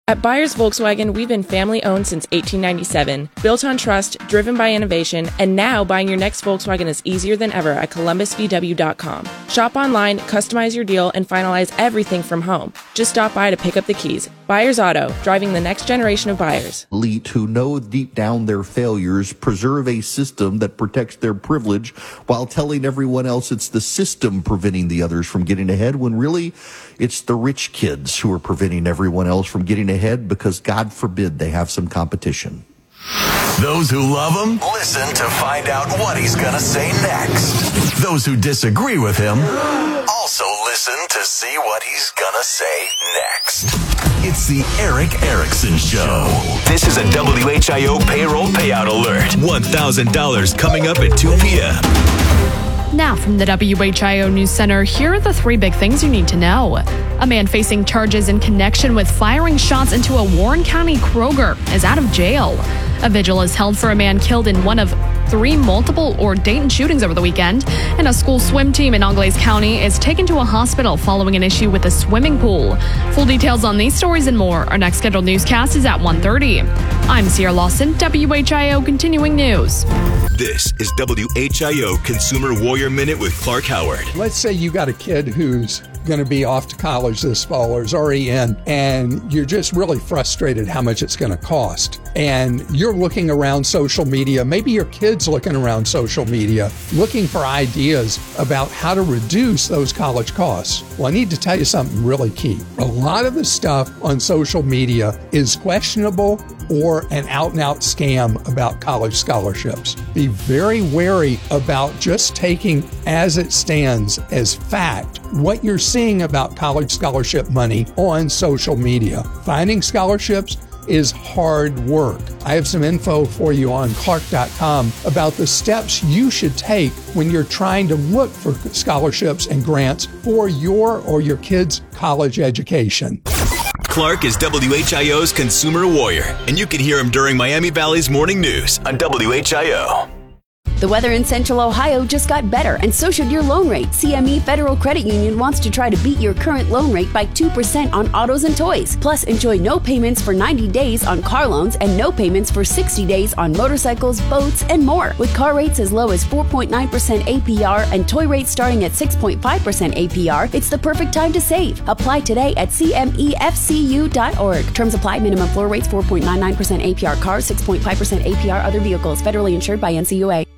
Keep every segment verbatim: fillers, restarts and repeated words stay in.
At Byers Volkswagen, we've been family-owned since eighteen ninety-seven, built on trust, driven by innovation, and now buying your next Volkswagen is easier than ever at columbus v w dot com. Shop online, customize your deal, and finalize everything from home. Just stop by to pick up the keys. Byers Auto, driving the next generation of buyers. Elite who know deep down their failures preserve a system that protects their privilege while telling everyone else it's the system preventing the others from getting ahead, when really it's the rich kids who are preventing everyone else from getting ahead because, God forbid, they have some competition. Those who love him, listen to find out what he's going to say next. Those who disagree with him, also listen to see what he's going to say next. It's the Erick Erickson Show. This is a W H I O payroll payout alert. one thousand dollars coming up at two p.m. Now from the W H I O News Center, here are the three big things you need to know. A man facing charges in connection with firing shots into a Warren County Kroger is out of jail. A vigil is held for a man killed in one of three multiple or Dayton shootings over the weekend. And a school swim team in Auglaize County is taken to a hospital following an issue with a swimming pool. Full details on these stories and more. Our next scheduled newscast is at one thirty. I'm Sierra Lawson, W H I O Continuing News. This is W H I O Consumer Warrior Minute with Clark Howard. Let's say you got a kid who's going to be off to college this fall or is already in, and you're just really frustrated how much it's going to cost. And you're looking around social media, maybe your kid's looking around social media, looking for ideas about how to reduce those college costs. Well, I need to tell you something really key. A lot of the stuff on social media is questionable or an out-and-out scam about college scholarships. Be very wary about just taking as it stands as fact what you're seeing about college scholarship money on social media. Finding scholarships is hard work. I have some info for you on clark dot com about the steps you should take when you're trying to look for scholarships and grants for your or your kids' college education. Clark is W H I O's Consumer Warrior, and you can hear him during Miami Valley's Morning News on W H I O. The weather in Central Ohio just got better, and so should your loan rate. C M E Federal Credit Union wants to try to beat your current loan rate by two percent on autos and toys. Plus, enjoy no payments for ninety days on car loans and no payments for sixty days on motorcycles, boats, and more. With car rates as low as four point nine percent A P R and toy rates starting at six point five percent A P R, it's the perfect time to save. Apply today at C M E F C U dot org. Terms apply. Minimum floor rates four point nine nine percent A P R cars, six point five percent A P R other vehicles. Federally insured by N C U A.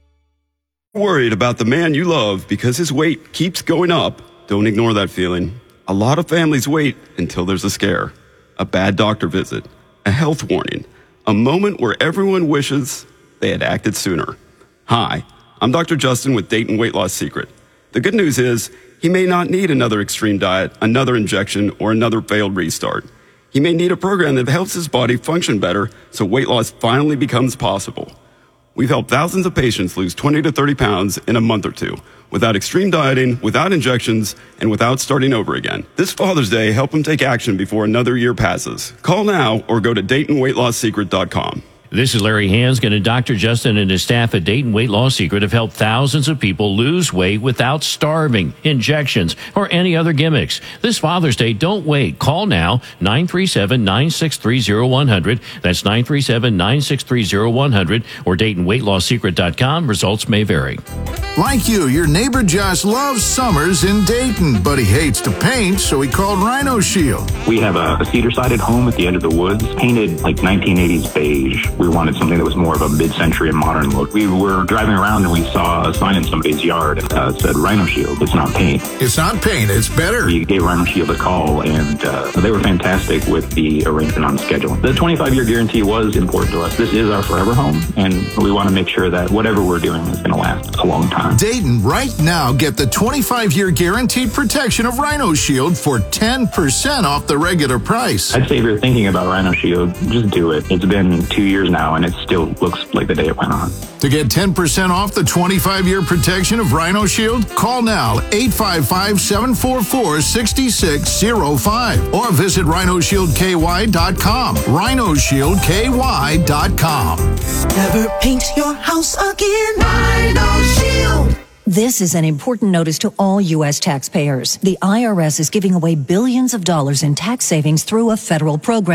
Worried about the man you love because his weight keeps going up? Don't ignore that feeling. A lot of families wait until there's a scare, a bad doctor visit, a health warning, a moment where everyone wishes they had acted sooner. Hi, I'm Doctor Justin with Dayton Weight Loss Secret. The good news is he may not need another extreme diet, another injection, or another failed restart. He may need a program that helps his body function better so weight loss finally becomes possible. We've helped thousands of patients lose twenty to thirty pounds in a month or two without extreme dieting, without injections, and without starting over again. This Father's Day, help them take action before another year passes. Call now or go to Dayton Weight Loss Secret dot com. This is Larry Hansgen, and Doctor Justin and his staff at Dayton Weight Loss Secret have helped thousands of people lose weight without starving, injections, or any other gimmicks. This Father's Day, don't wait. Call now, nine three seven, nine six three, zero one zero zero. That's nine three seven, nine six three, zero one zero zero, or Dayton Weight Loss Secret dot com. Results may vary. Like you, your neighbor Josh loves summers in Dayton, but he hates to paint, so he called Rhino Shield. We have a, a cedar-sided home at the end of the woods, painted like nineteen eighties beige. We wanted something that was more of a mid-century and modern look. We were driving around and we saw a sign in somebody's yard that uh, said Rhino Shield. It's not paint. It's not paint, it's better. We gave Rhino Shield a call, and uh, they were fantastic with the arrangement on schedule. The twenty-five year guarantee was important to us. This is our forever home, and we want to make sure that whatever we're doing is going to last a long time. Dayton, right now, get the twenty-five year guaranteed protection of Rhino Shield for ten percent off the regular price. I'd say if you're thinking about Rhino Shield, just do it. It's been two years now, and it still looks like the day it went on. To get ten percent off the twenty-five year protection of Rhino Shield, call now eight five five, seven four four, six six zero five or visit rhino shield k y dot com. rhino shield k y dot com. Never paint your house again. Rhino Shield. This is an important notice to all U S taxpayers. The I R S is giving away billions of dollars in tax savings through a federal program.